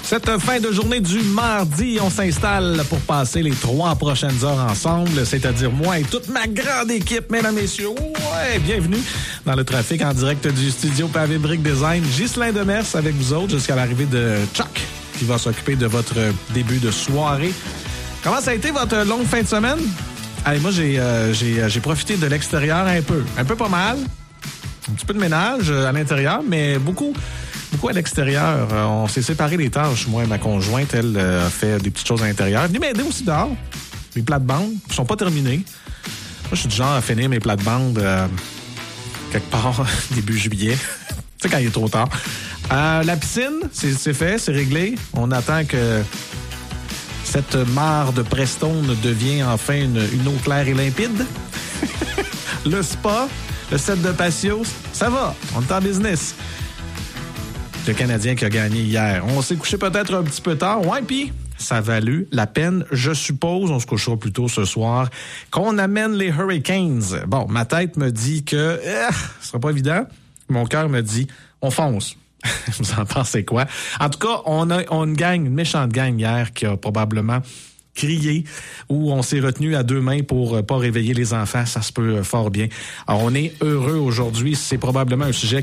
Cette fin de journée du mardi, on s'installe pour passer les 3 prochaines heures ensemble, c'est-à-dire moi et toute ma grande équipe, mesdames et messieurs. Ouais, bienvenue dans le trafic en direct du studio Pavé Brick Design. Ghislain Demers avec vous autres jusqu'à l'arrivée de Chuck, qui va s'occuper de votre début de soirée. Comment ça a été votre longue fin de semaine? Allez, moi, j'ai profité de l'extérieur un peu pas mal. Un petit peu de ménage à l'intérieur, mais beaucoup à l'extérieur. On s'est séparé les tâches. Moi et ma conjointe, elle a fait des petites choses à l'intérieur. Venez m'aider aussi dehors. Les plates-bandes ne sont pas terminées. Moi, je suis du genre à finir mes plates-bandes quelque part début juillet. Tu sais, quand il est trop tard. La piscine, c'est fait, c'est réglé. On attend que cette mare de Prestone devienne enfin une eau claire et limpide. Le spa, le set de patio, ça va. On est en business. Le Canadien qui a gagné hier. On s'est couché peut-être un petit peu tard. Ouais, puis ça a valu la peine. Je suppose, on se couchera plus tôt ce soir, qu'on amène les Hurricanes. Bon, ma tête me dit que ce sera pas évident. Mon cœur me dit, on fonce. Vous en pensez quoi? En tout cas, on a une méchante gang hier qui a probablement crié, où on s'est retenu à 2 mains pour pas réveiller les enfants. Ça se peut fort bien. Alors, on est heureux aujourd'hui. C'est probablement un sujet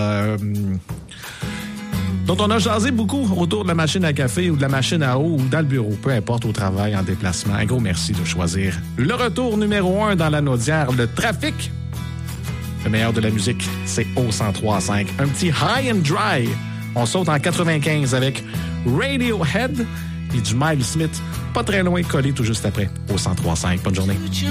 dont on a jasé beaucoup autour de la machine à café ou de la machine à eau ou dans le bureau, peu importe, au travail, en déplacement. Un gros merci de choisir le retour numéro 1 dans la Naudière, le trafic. Le meilleur de la musique, c'est au 103.5. Un petit high and dry. On saute en 95 avec Radiohead et du Miles Smith, pas très loin, collé tout juste après, au 103.5. Bonne journée.